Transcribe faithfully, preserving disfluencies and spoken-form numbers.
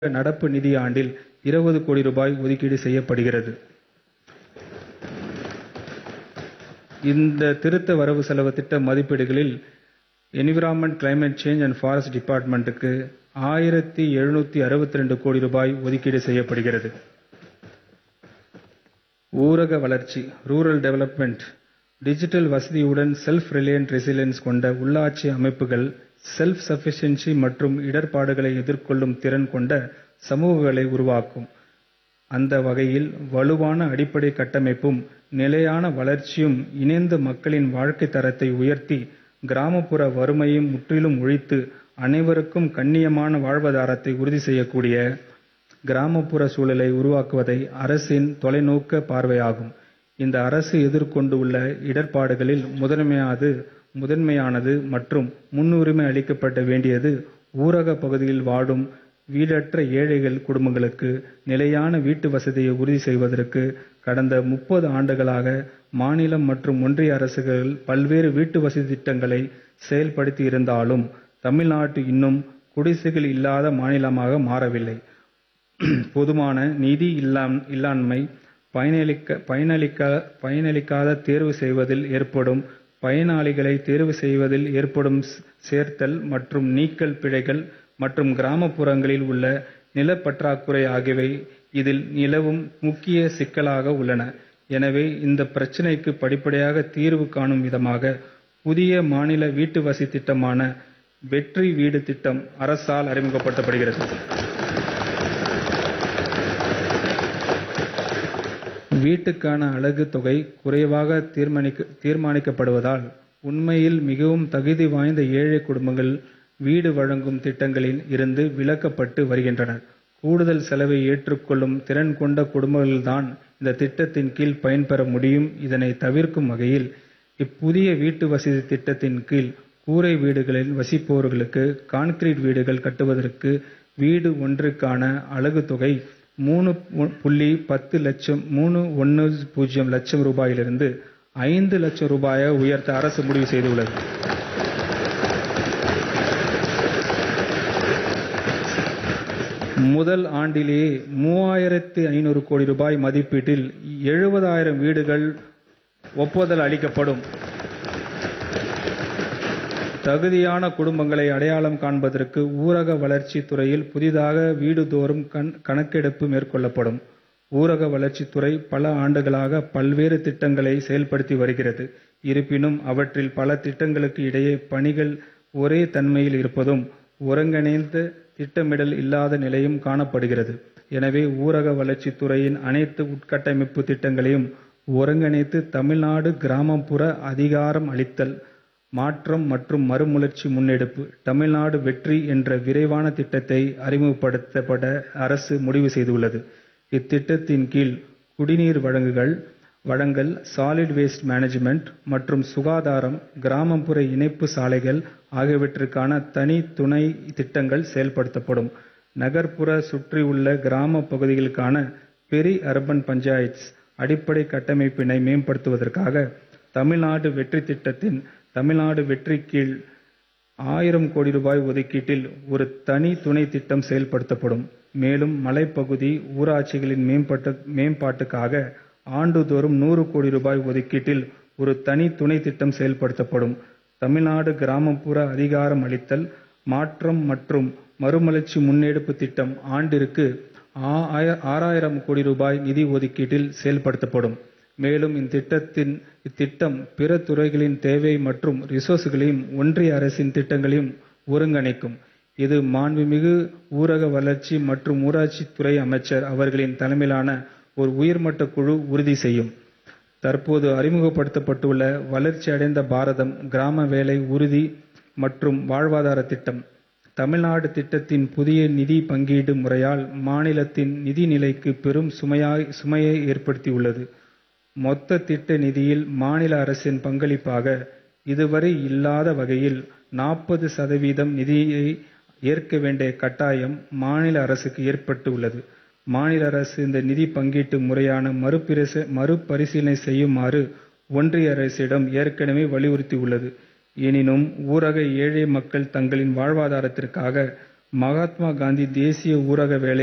நடப்பு நிதியாண்டில் இருபது கோடி ரூபாய் ஒதுக்கீடு செய்யப்படுகிறது. இந்த திருத்த வரவு செலவு திட்ட மதிப்பீடுகளில் environment, climate change and forest டிபார்ட்மென்ட்க்கு ஆயிரத்து எழுநூற்று அறுபத்தி இரண்டு கோடி ரூபாய் ஒதுக்கீடு செய்யப்படுகிறது. ஊரக வளர்ச்சி, ரூரல் டெவலப்மென்ட், டிஜிட்டல் வசதியுடன் செல்ஃப் ரிலையன்ட் ரெசிலியன்ஸ் கொண்ட உள்ளாட்சி அமைப்புகள் செல்ஃப் சஃபிஷியன்சி மற்றும் இடர்பாடுகளை எதிர்கொள்ளும் திறன் கொண்ட சமூகங்களை உருவாக்கும். அந்த வகையில் வலுவான அடிப்படை கட்டமைப்பும் நிலையான வளர்ச்சியும் இணைந்து மக்களின் வாழ்க்கை தரத்தை உயர்த்தி கிராமப்புற வறுமையை முற்றிலும் ஒழித்து அனைவருக்கும் கண்ணியமான வாழ்வாதாரத்தை உறுதி செய்யக்கூடிய கிராமப்புற சூழலை உருவாக்குவதை அரசின் தொலைநோக்க பார்வையாகும். இந்த அரசு எதிர்கொண்டுள்ள இடர்பாடுகளில் முதன்மையானது முதன்மையானது மற்றும் முன்னுரிமை அளிக்கப்பட வேண்டியது ஊரக பகுதியில் வாழும் வீடற்ற ஏழைகள் குடும்பங்களுக்கு நிலையான வீட்டு வசதியை உறுதி செய்வதற்கு கடந்த முப்பது ஆண்டுகளாக மாநிலம் மற்றும் ஒன்றிய அரசுகள் பல்வேறு வீட்டு வசதி திட்டங்களை செயல்படுத்தி இருந்தாலும் தமிழ்நாடு இன்னும் குடிசைகள் இல்லாத மாநிலமாக மாறவில்லை. போதுமான நிதி இல்லாண்மை, பயனளிக்க பயனளிக்க பயனளிக்காத தேர்வு செய்வதில் ஏற்படும் பயனாளிகளை தேர்வு செய்வதில் ஏற்படும் சேர்த்தல் மற்றும் நீக்கல் பிழைகள் மற்றும் கிராமப்புறங்களில் உள்ள நிலப்பற்றாக்குறை ஆகியவை இதில் நிலவும் முக்கிய சிக்கலாக உள்ளன. எனவே இந்த பிரச்சினைக்கு படிப்படியாக தீர்வு காணும் விதமாக புதிய மாநில வீட்டு வசதி திட்டமான வெற்றி வீடு திட்டம் அரசால் அறிமுகப்படுத்தப்படுகிறது. வீட்டுக்கான அலகு தொகை குறைவாக தீர்மானிக்க தீர்மானிக்கப்படுவதால் உண்மையில் மிகவும் தகுதி வாய்ந்த ஏழை குடும்பங்கள் வீடு வழங்கும் திட்டங்களில் இருந்து விலக்கப்பட்டு வருகின்றனர். கூடுதல் செலவை ஏற்றுக்கொள்ளும் திறன் கொண்ட குடும்பங்கள்தான் இந்த திட்டத்தின் கீழ் பயன்பெற முடியும். இதனை தவிர்க்கும் வகையில் இப்புதிய வீட்டு வசதி திட்டத்தின் கீழ் கூரை வீடுகளில் வசிப்பவர்களுக்கு கான்கிரீட் வீடுகள் கட்டுவதற்கு வீடு ஒன்றுக்கான அலகு தொகை மூணு புள்ளி பத்து லட்சம் மூணு ஒன்று பூஜ்ஜியம் லட்சம் ரூபாயிலிருந்து ஐந்து லட்சம் ரூபாயாக உயர்த்த அரசு முடிவு செய்துள்ளது. முதல் ஆண்டிலேயே மூவாயிரத்து ஐநூறு கோடி ரூபாய் மதிப்பீட்டில் எழுபதாயிரம் வீடுகள் ஒப்புதல் அளிக்கப்படும். தகுதியான குடும்பங்களை அடையாளம் காண்பதற்கு ஊரக வளர்ச்சி துறையில் புதிதாக வீடுதோறும் கண் கணக்கெடுப்பு மேற்கொள்ளப்படும். ஊரக வளர்ச்சித்துறை பல ஆண்டுகளாக பல்வேறு திட்டங்களை செயல்படுத்தி வருகிறது. இருப்பினும் அவற்றில் பல திட்டங்களுக்கு இடையே பணிகள் ஒரே தன்மையில் இருப்பதும் ஒருங்கிணைந்த திட்டமிடல் இல்லாத நிலையும் காணப்படுகிறது. எனவே ஊரக வளர்ச்சித்துறையின் அனைத்து உட்கட்டமைப்பு திட்டங்களையும் ஒருங்கிணைத்து தமிழ்நாடு கிராமப்புற அதிகாரம் அளித்தல், மாற்றம் மற்றும் மறுமலர்ச்சி முன்னெடுப்பு தமிழ்நாடு வெற்றி என்ற விரைவான திட்டத்தை அறிமுகப்படுத்தப்பட அரசு முடிவு செய்துள்ளது. இத்திட்டத்தின் கீழ் குடிநீர் வழங்குகள் வழங்கல், சாலிட் வேஸ்ட் மேனேஜ்மெண்ட் மற்றும் சுகாதாரம், கிராமப்புற இணைப்பு சாலைகள் ஆகியவற்றிற்கான தனி துணை திட்டங்கள் செயல்படுத்தப்படும். நகர்ப்புற சுற்றியுள்ள கிராம பகுதிகளுக்கான பெரி அர்பன் பஞ்சாயத்ஸ் அடிப்படை கட்டமைப்பினை மேம்படுத்துவதற்காக தமிழ்நாடு வெற்றி திட்டத்தின் தமிழ்நாடு வெற்றி கீழ் ஆயிரம் கோடி ரூபாய் ஒதுக்கீட்டில் ஒரு தனி துணை திட்டம் செயல்படுத்தப்படும். மேலும் மலைப்பகுதி ஊராட்சிகளின் மேம்பட்ட மேம்பாட்டுக்காக ஆண்டுதோறும் நூறு கோடி ரூபாய் ஒதுக்கீட்டில் ஒரு தனி துணை திட்டம் செயல்படுத்தப்படும். தமிழ்நாடு கிராமப்புற அதிகாரம் அளித்தல், மாற்றம் மற்றும் மறுமலர்ச்சி முன்னெடுப்பு திட்டம் ஆண்டிற்கு ஆறாயிரம் கோடி ரூபாய் நிதி ஒதுக்கீட்டில் செயல்படுத்தப்படும். மேலும் இத்திட்டத்தின் இத்திட்டம் பிற துறைகளின் தேவை மற்றும் ரிசோர்ஸ்களையும் ஒன்றிய அரசின் திட்டங்களையும் ஒருங்கிணைக்கும். இது மாண்புமிகு ஊரக வளர்ச்சி மற்றும் ஊராட்சித்துறை அமைச்சர் அவர்களின் தலைமையிலான ஒரு உயர்மட்ட குழு உறுதி செய்யும். தற்போது அறிமுகப்படுத்தப்பட்டுள்ள வளர்ச்சி அடைந்த பாரதம் கிராம வேலை உறுதி மற்றும் வாழ்வாதார திட்டம் தமிழ்நாடு திட்டத்தின் புதிய நிதி பங்கீடு முறையால் மாநிலத்தின் நிதி நிலைக்கு பெரும் சுமையாய் சுமையை ஏற்படுத்தியுள்ளது. மொத்த திட்ட நிதியில் மாநில அரசின் பங்களிப்பாக இதுவரை இல்லாத வகையில் நாற்பது சதவீதம் நிதியை ஏற்க வேண்டிய கட்டாயம் மாநில அரசுக்கு ஏற்பட்டு உள்ளது. மாநில அரசு இந்த நிதி பங்கீட்டு முறையான மறுபரிச மறுபரிசீலனை செய்யுமாறு ஒன்றிய அரசிடம் ஏற்கனவே வலியுறுத்தி உள்ளது. எனினும் ஊரக ஏழை மக்கள் தங்களின் வாழ்வாதாரத்திற்காக மகாத்மா காந்தி தேசிய ஊரக வேலை